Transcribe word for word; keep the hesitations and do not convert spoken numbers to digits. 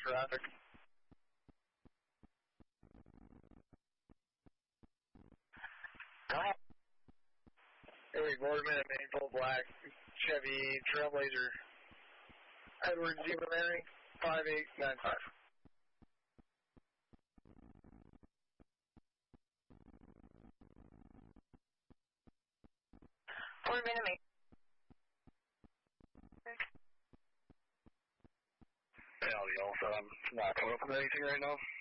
traffic. Go ahead. Hey, Boardman at Main Full Black, Chevy Trailblazer, Edward Zebra Mary, five eight nine five. Boardman at Main. Hey, I'll yell, so I'm not putting up with anything right now.